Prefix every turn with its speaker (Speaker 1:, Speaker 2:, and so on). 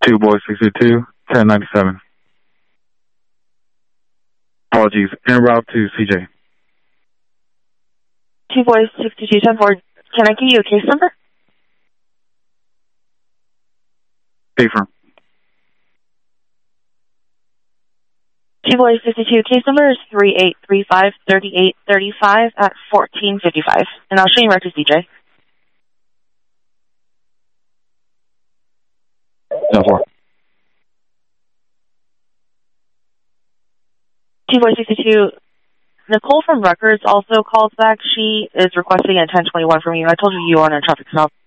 Speaker 1: 2 Boy 62, 1097. Apologies. En route to CJ.
Speaker 2: 2 Boy 62, 10-4. Can I give you a case number?
Speaker 1: Affirm.
Speaker 2: 2 Boy 62, case number is 3835-3835 at 1455. And I'll show you right to CJ.
Speaker 1: 10-4.
Speaker 2: 2 Boy 62, Nicole from Rutgers also calls back. She is requesting a 1021 from you. I told you you were on a traffic stop.